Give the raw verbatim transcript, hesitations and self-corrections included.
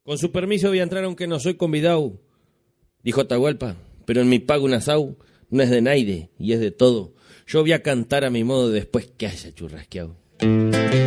Con su permiso voy a entrar aunque no soy convidado, dijo Atahualpa, pero en mi pago un asau no es de naide y es de todo. Yo voy a cantar a mi modo después que haya churrasqueado.